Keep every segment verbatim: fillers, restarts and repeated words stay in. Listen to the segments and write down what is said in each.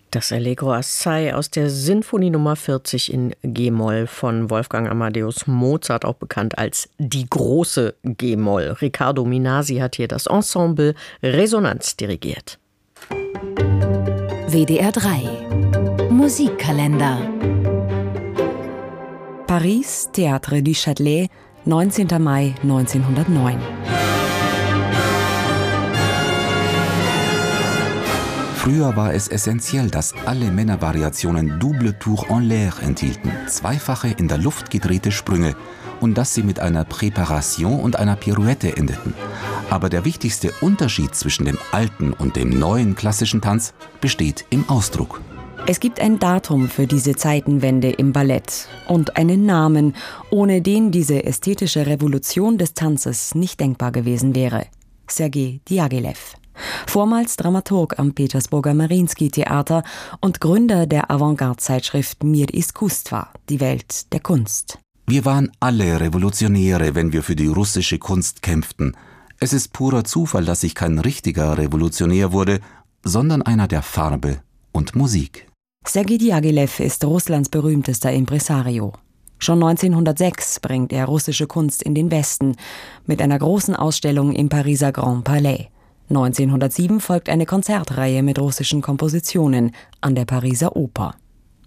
Das Allegro assai aus der Sinfonie Nummer vierzig in G-Moll von Wolfgang Amadeus Mozart, auch bekannt als die große G-Moll. Riccardo Minasi hat hier das Ensemble Resonanz dirigiert. W D R drei Musikkalender. Paris, Théâtre du Châtelet, neunzehnten Mai neunzehnhundertneun. Früher war es essentiell, dass alle Männervariationen Double Tour en l'air enthielten, zweifache in der Luft gedrehte Sprünge, und dass sie mit einer Präparation und einer Pirouette endeten. Aber der wichtigste Unterschied zwischen dem alten und dem neuen klassischen Tanz besteht im Ausdruck. Es gibt ein Datum für diese Zeitenwende im Ballett und einen Namen, ohne den diese ästhetische Revolution des Tanzes nicht denkbar gewesen wäre: Sergei Diaghilev. Vormals Dramaturg am Petersburger Mariinsky-Theater und Gründer der Avantgarde-Zeitschrift Mir Iskusstva, die Welt der Kunst. Wir waren alle Revolutionäre, wenn wir für die russische Kunst kämpften. Es ist purer Zufall, dass ich kein richtiger Revolutionär wurde, sondern einer der Farbe und Musik. Sergei Diaghilev ist Russlands berühmtester Impresario. Schon neunzehnhundertsechs bringt er russische Kunst in den Westen mit einer großen Ausstellung im Pariser Grand Palais. neunzehnhundertsieben folgt eine Konzertreihe mit russischen Kompositionen an der Pariser Oper.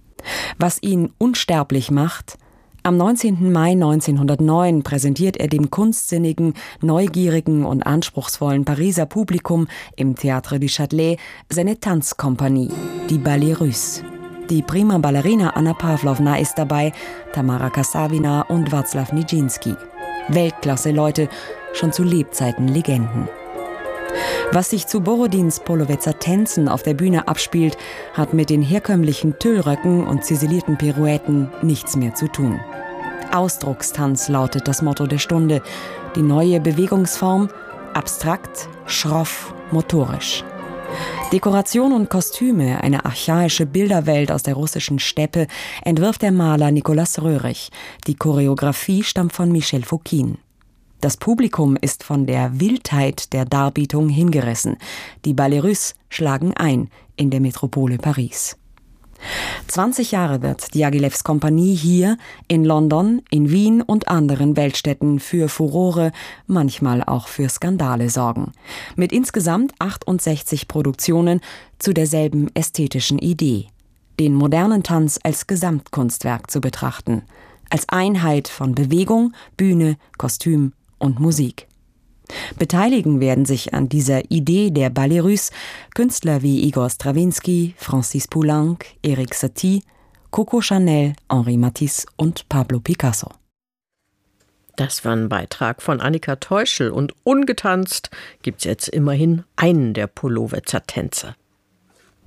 Was ihn unsterblich macht: Am neunzehnten Mai neunzehnhundertneun präsentiert er dem kunstsinnigen, neugierigen und anspruchsvollen Pariser Publikum im Théâtre du Châtelet seine Tanzkompanie, die Ballets Russes. Die prima Ballerina Anna Pawlowna ist dabei, Tamara Kassavina und Wacław Nijinsky. Weltklasse-Leute, schon zu Lebzeiten Legenden. Was sich zu Borodins Polowezer Tänzen auf der Bühne abspielt, hat mit den herkömmlichen Tüllröcken und ziselierten Pirouetten nichts mehr zu tun. Ausdruckstanz lautet das Motto der Stunde. Die neue Bewegungsform: abstrakt, schroff, motorisch. Dekoration und Kostüme, eine archaische Bilderwelt aus der russischen Steppe, entwirft der Maler Nicolas Röhrig. Die Choreografie stammt von Michel Fokine. Das Publikum ist von der Wildheit der Darbietung hingerissen. Die Ballets Russes schlagen ein in der Metropole Paris. zwanzig Jahre wird Diaghilevs Kompanie hier in London, in Wien und anderen Weltstädten für Furore, manchmal auch für Skandale sorgen. Mit insgesamt achtundsechzig Produktionen zu derselben ästhetischen Idee: den modernen Tanz als Gesamtkunstwerk zu betrachten, als Einheit von Bewegung, Bühne, Kostüm und Musik. Beteiligen werden sich an dieser Idee der Ballets Russes Künstler wie Igor Strawinsky, Francis Poulenc, Erik Satie, Coco Chanel, Henri Matisse und Pablo Picasso. Das war ein Beitrag von Annika Teuschel, und ungetanzt gibt's jetzt immerhin einen der Polowezer Tänze.